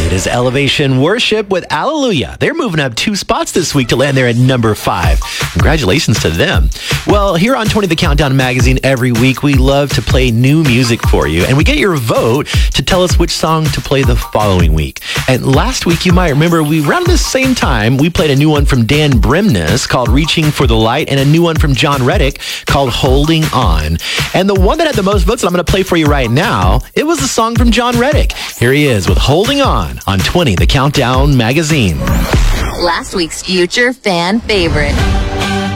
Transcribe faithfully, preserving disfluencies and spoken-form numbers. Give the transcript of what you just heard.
It is Elevation Worship with Alleluia. They're moving up two spots this week to land there at number five. Congratulations to them. Well, here on twenty The Countdown magazine every week, we love to play new music for you, and we get your vote to tell us which song to play the following week. And last week, you might remember, we around the same time, we played a new one from Dan Bremnes called Reaching for the Light, and a new one from John Reddick called Holding On. And the one that had the most votes that I'm going to play for you right now, it was the song from John Reddick. Here he is with Holding On on twenty The Countdown magazine. Last week's future fan favorite.